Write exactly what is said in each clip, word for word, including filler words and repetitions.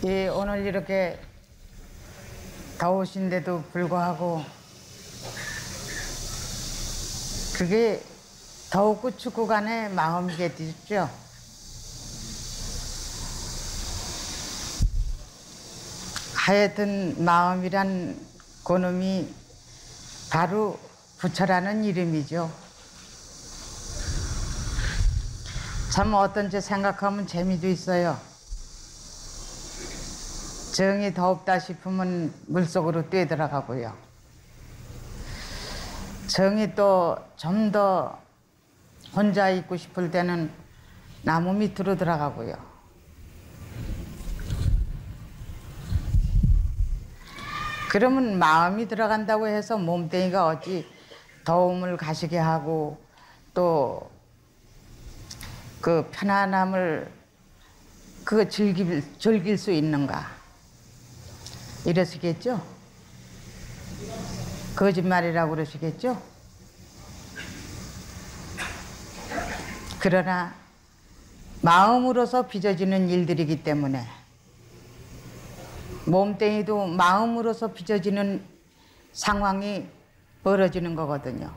예, 오늘 이렇게 더우신데도 불구하고 그게 더웠고 춥고 간에 마음이겠죠. 하여튼 마음이란 그놈이 바로 부처라는 이름이죠. 참 어떤지 생각하면 재미도 있어요. 정이 더웁다 싶으면 물속으로 뛰어들어가고요. 정이 또 좀 더 혼자 있고 싶을 때는 나무 밑으로 들어가고요. 그러면 마음이 들어간다고 해서 몸뚱이가 어찌 더움을 가시게 하고 또 그 편안함을 그거 즐길, 즐길 수 있는가 이러시겠죠? 거짓말이라고 그러시겠죠? 그러나 마음으로서 빚어지는 일들이기 때문에 몸뚱이도 마음으로서 빚어지는 상황이 벌어지는 거거든요.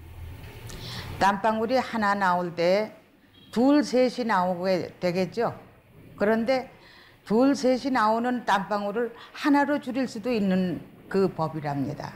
땀방울이 하나 나올 때 둘, 셋이 나오게 되겠죠. 그런데 둘, 셋이 나오는 땀방울을 하나로 줄일 수도 있는 그 법이랍니다.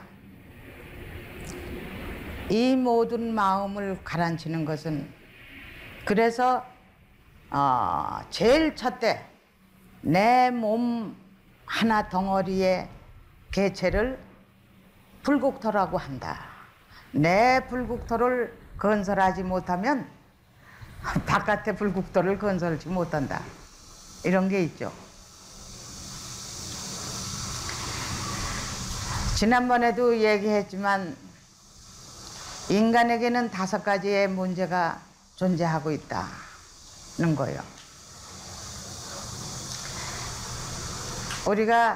이 모든 마음을 가라앉히는 것은 그래서 어, 제일 첫째 내 몸 하나 덩어리의 개체를 불국토라고 한다. 내 불국토를 건설하지 못하면 바깥의 불국토를 건설하지 못한다. 이런 게 있죠. 지난번에도 얘기했지만 인간에게는 다섯 가지의 문제가 존재하고 있다는 거예요. 우리가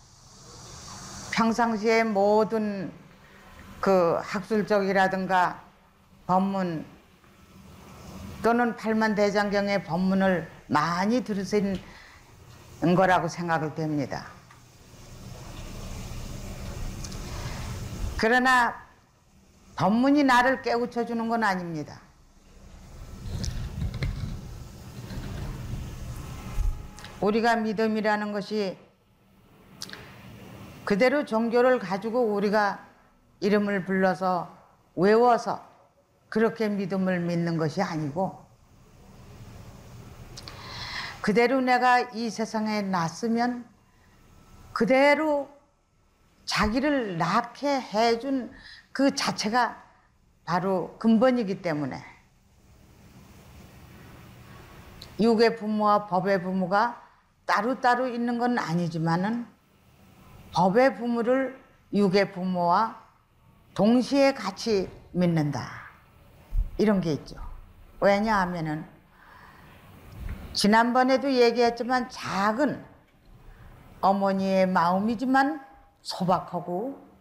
평상시에 모든 그 학술적이라든가 법문 또는 팔만대장경의 법문을 많이 들으신 거라고 생각이 됩니다. 그러나 법문이 나를 깨우쳐 주는 건 아닙니다. 우리가 믿음이라는 것이 그대로 종교를 가지고 우리가 이름을 불러서 외워서 그렇게 믿음을 믿는 것이 아니고 그대로 내가 이 세상에 났으면 그대로 자기를 낳게 해준 그 자체가 바로 근본이기 때문에 육의 부모와 법의 부모가 따로따로 있는 건 아니지만은 법의 부모를 육의 부모와 동시에 같이 믿는다. 이런 게 있죠. 왜냐하면은 지난번에도 얘기했지만 작은 어머니의 마음이지만 소박하고